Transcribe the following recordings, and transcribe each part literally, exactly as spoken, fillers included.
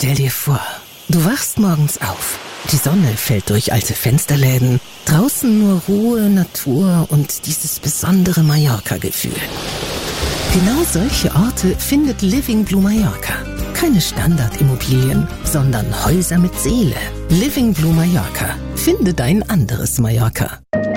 Stell dir vor, du wachst morgens auf. Die Sonne fällt durch alte Fensterläden. Draußen nur Ruhe, Natur und dieses besondere Mallorca-Gefühl. Genau solche Orte findet Living Blue Mallorca. Keine Standardimmobilien, sondern Häuser mit Seele. Living Blue Mallorca. Finde dein anderes Mallorca.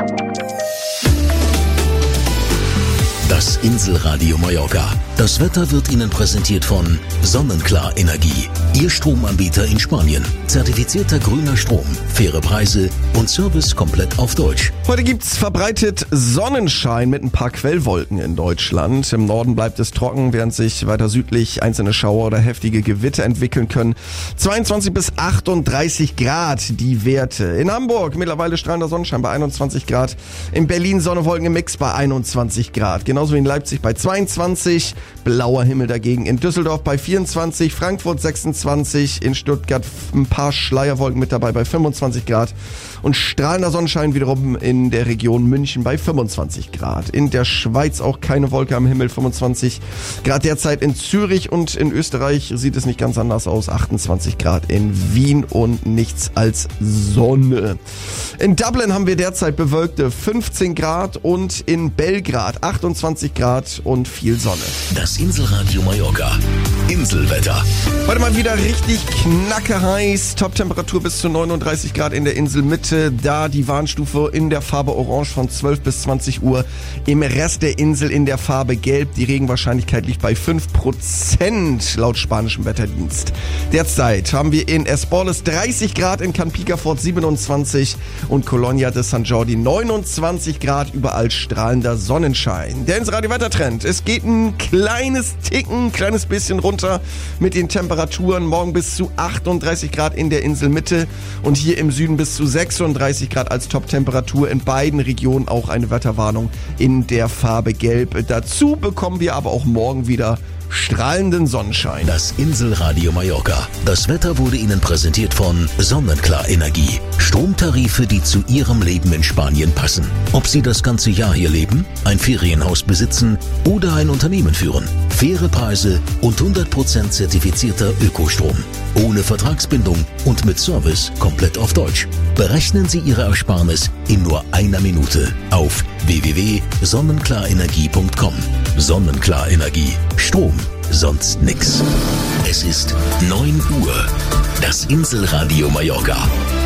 Das Inselradio Mallorca. Das Wetter wird Ihnen präsentiert von Sonnenklar Energie. Ihr Stromanbieter in Spanien. Zertifizierter grüner Strom, faire Preise und Service komplett auf Deutsch. Heute gibt's verbreitet Sonnenschein mit ein paar Quellwolken in Deutschland. Im Norden bleibt es trocken, während sich weiter südlich einzelne Schauer oder heftige Gewitter entwickeln können. zweiundzwanzig bis achtunddreißig Grad die Werte. In Hamburg mittlerweile strahlender Sonnenschein bei einundzwanzig Grad. In Berlin Sonne, Wolken im Mix bei einundzwanzig Grad. Genauso wie in Leipzig bei zweiundzwanzig. Blauer Himmel dagegen in Düsseldorf bei vierundzwanzig. Frankfurt sechsundzwanzig. In Stuttgart ein paar Schleierwolken mit dabei bei fünfundzwanzig Grad. Und strahlender Sonnenschein wiederum in der Region München bei fünfundzwanzig Grad. In der Schweiz auch keine Wolke am Himmel, fünfundzwanzig Grad derzeit in Zürich, und in Österreich sieht es nicht ganz anders aus, achtundzwanzig Grad in Wien und nichts als Sonne. In Dublin haben wir derzeit bewölkte fünfzehn Grad und in Belgrad achtundzwanzig Grad und viel Sonne. Das Inselradio Mallorca. Inselwetter. Heute mal wieder richtig knackeheiß. Top-Temperatur bis zu neununddreißig Grad in der Inselmitte. Da die Warnstufe in der Farbe Orange von zwölf bis zwanzig Uhr. Im Rest der Insel in der Farbe Gelb. Die Regenwahrscheinlichkeit liegt bei fünf Prozent laut spanischem Wetterdienst. Derzeit haben wir in Esporles dreißig Grad, in Can Picafort siebenundzwanzig und Colonia de San Jordi neunundzwanzig Grad. Überall strahlender Sonnenschein. Der Inselradio Wettertrend. Es geht ein kleines Ticken, ein kleines bisschen runter mit den Temperaturen. Morgen bis zu achtunddreißig Grad in der Inselmitte und hier im Süden bis zu sechsunddreißig Grad als Top-Temperatur. In beiden Regionen auch eine Wetterwarnung in der Farbe Gelb. Dazu bekommen wir aber auch morgen wieder strahlenden Sonnenschein. Das Inselradio Mallorca. Das Wetter wurde Ihnen präsentiert von Sonnenklar Energie. Stromtarife, die zu Ihrem Leben in Spanien passen. Ob Sie das ganze Jahr hier leben, ein Ferienhaus besitzen oder ein Unternehmen führen. Faire Preise und hundert Prozent zertifizierter Ökostrom. Ohne Vertragsbindung und mit Service komplett auf Deutsch. Berechnen Sie Ihre Ersparnis in nur einer Minute auf w w w punkt sonnenklarenergie punkt com. Sonnenklar Energie. Strom, sonst nix. Es ist neun Uhr. Das Inselradio Mallorca.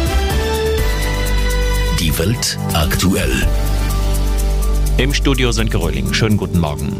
Die Welt aktuell. Im Studio sind Geröhling. Schönen guten Morgen.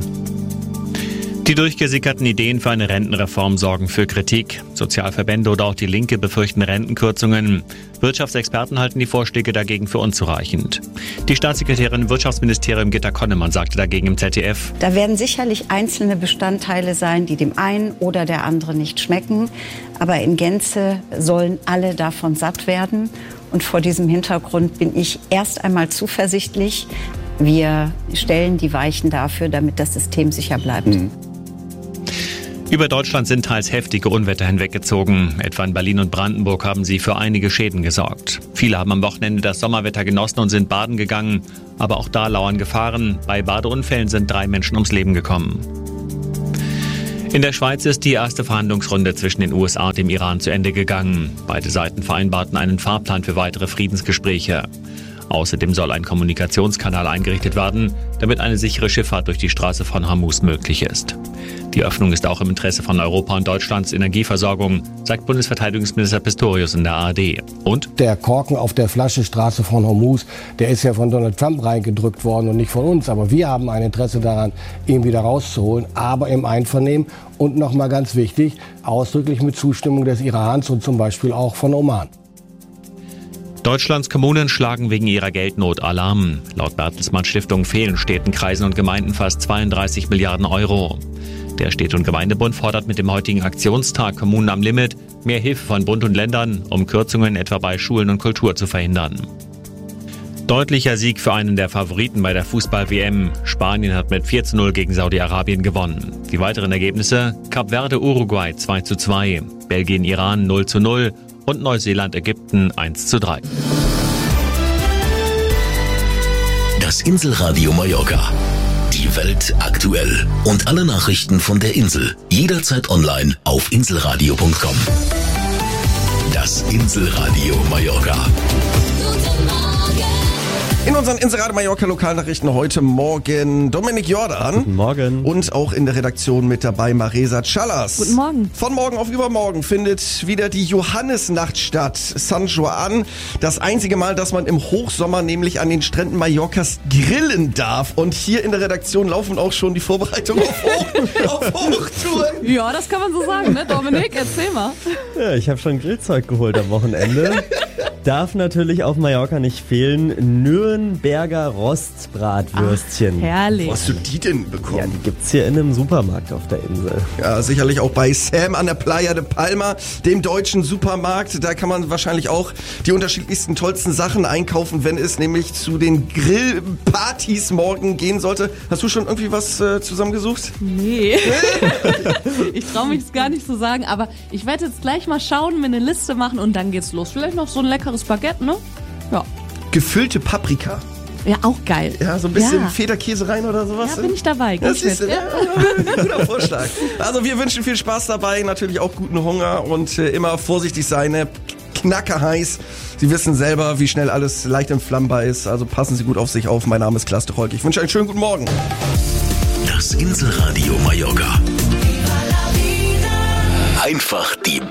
Die durchgesickerten Ideen für eine Rentenreform sorgen für Kritik. Sozialverbände oder auch die Linke befürchten Rentenkürzungen. Wirtschaftsexperten halten die Vorschläge dagegen für unzureichend. Die Staatssekretärin im Wirtschaftsministerium Gitta Konnemann sagte dagegen im Z D F: Da werden sicherlich einzelne Bestandteile sein, die dem einen oder der anderen nicht schmecken. Aber in Gänze sollen alle davon satt werden. Und vor diesem Hintergrund bin ich erst einmal zuversichtlich. Wir stellen die Weichen dafür, damit das System sicher bleibt. Mhm. Über Deutschland sind teils heftige Unwetter hinweggezogen. Etwa in Berlin und Brandenburg haben sie für einige Schäden gesorgt. Viele haben am Wochenende das Sommerwetter genossen und sind baden gegangen. Aber auch da lauern Gefahren. Bei Badeunfällen sind drei Menschen ums Leben gekommen. In der Schweiz ist die erste Verhandlungsrunde zwischen den U S A und dem Iran zu Ende gegangen. Beide Seiten vereinbarten einen Fahrplan für weitere Friedensgespräche. Außerdem soll ein Kommunikationskanal eingerichtet werden, damit eine sichere Schifffahrt durch die Straße von Hormuz möglich ist. Die Öffnung ist auch im Interesse von Europa und Deutschlands Energieversorgung, sagt Bundesverteidigungsminister Pistorius in der A R D. Und? Der Korken auf der Flasche Straße von Hormuz, der ist ja von Donald Trump reingedrückt worden und nicht von uns. Aber wir haben ein Interesse daran, ihn wieder rauszuholen, aber im Einvernehmen und nochmal ganz wichtig, ausdrücklich mit Zustimmung des Irans und zum Beispiel auch von Oman. Deutschlands Kommunen schlagen wegen ihrer Geldnot Alarm. Laut Bertelsmann Stiftung fehlen Städten, Kreisen und Gemeinden fast zweiunddreißig Milliarden Euro. Der Städte- und Gemeindebund fordert mit dem heutigen Aktionstag Kommunen am Limit mehr Hilfe von Bund und Ländern, um Kürzungen etwa bei Schulen und Kultur zu verhindern. Deutlicher Sieg für einen der Favoriten bei der Fußball-W M. Spanien hat mit vier zu null gegen Saudi-Arabien gewonnen. Die weiteren Ergebnisse: Kap Verde Uruguay zwei zu zwei, Belgien Iran null zu null und Neuseeland Ägypten eins zu drei. Das Inselradio Mallorca. Die Welt aktuell. Und alle Nachrichten von der Insel. Jederzeit online auf inselradio punkt com. Das Inselradio Mallorca. In unseren Inselradio Mallorca Lokalnachrichten heute Morgen Dominik Jordan. Guten Morgen. Und auch in der Redaktion mit dabei Maresa Chalas. Guten Morgen. Von morgen auf übermorgen findet wieder die Johannisnacht statt. San Juan. Das einzige Mal, dass man im Hochsommer nämlich an den Stränden Mallorcas grillen darf. Und hier in der Redaktion laufen auch schon die Vorbereitungen auf, Hoch, auf Hochtouren. Ja, das kann man so sagen, ne? Dominik, erzähl mal. Ja, ich habe schon Grillzeug geholt am Wochenende. Darf natürlich auf Mallorca nicht fehlen. Nürnberger Rostbratwürstchen. Ach, herrlich. Wo hast du die denn bekommen? Ja, die gibt's hier in einem Supermarkt auf der Insel. Ja, sicherlich auch bei Sam an der Playa de Palma, dem deutschen Supermarkt. Da kann man wahrscheinlich auch die unterschiedlichsten, tollsten Sachen einkaufen, wenn es nämlich zu den Grillpartys morgen gehen sollte. Hast du schon irgendwie was äh, zusammengesucht? Nee. Ich traue mich es gar nicht zu sagen, aber ich werde jetzt gleich mal schauen, mir eine Liste machen und dann geht's los. Vielleicht noch so ein leckeres Baguette, ne? Ja. Gefüllte Paprika. Ja, auch geil. Ja, so ein bisschen Ja. Federkäse rein oder sowas. Ja, bin ich dabei. Das Gut ist mit. ja, ja, guter Vorschlag. Also wir wünschen viel Spaß dabei, natürlich auch guten Hunger und äh, immer vorsichtig sein, ne? Knackerheiß. Sie wissen selber, wie schnell alles leicht entflammbar ist, also passen Sie gut auf sich auf. Mein Name ist Klaas de Rolk. Ich wünsche einen schönen guten Morgen. Das Inselradio Mallorca. Einfach die